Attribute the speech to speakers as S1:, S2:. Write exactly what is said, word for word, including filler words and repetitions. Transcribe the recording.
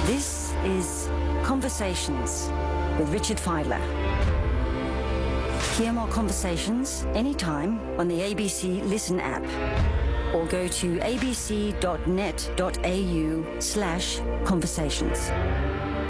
S1: This is Conversations with Richard Fidler. Hear more conversations anytime on the A B C Listen app or go to abc.net.au slash conversations.